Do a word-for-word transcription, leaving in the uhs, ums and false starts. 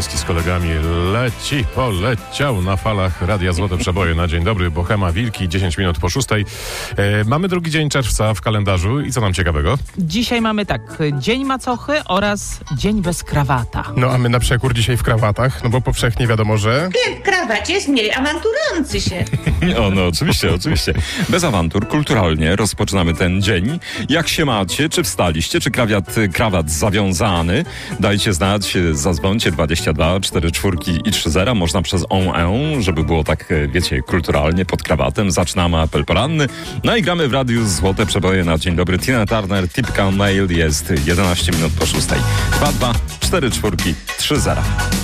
Górzyński z kolegami leci, poleciał na falach Radia Złote Przeboje na dzień dobry. Bohema Wilki, dziesięć minut po szóstej. E, mamy drugi dzień czerwca w kalendarzu i co nam ciekawego? Dzisiaj mamy tak, Dzień Macochy oraz Dzień bez krawata. No a my na przekór dzisiaj w krawatach, no bo powszechnie wiadomo, że... Klient w krawacie jest mniej awanturujący się. O, no oczywiście, oczywiście. Bez awantur, kulturalnie rozpoczynamy ten dzień. Jak się macie? Czy wstaliście? Czy krawat, krawat zawiązany? Dajcie znać, zadzwońcie dwadzieścia dwa cztery cztery i trzy zero. Można przez on e, żeby było tak, wiecie, kulturalnie pod krawatem. Zaczynamy apel poranny. No i gramy w radiu Złote Przeboje na dzień dobry. Tina Turner, Tipka Mail, jest jedenaście minut po szóstej. dwa dwa cztery cztery trzy zero.